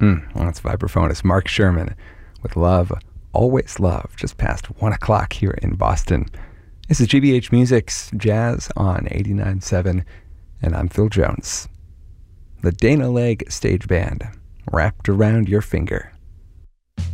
Well, that's vibraphonist Mark Sherman with Love, Always Love, just past 1 o'clock here in Boston. This is GBH Music's Jazz on 89.7, and I'm Phil Jones. The Dana Legg Stage Band, Wrapped Around Your Finger.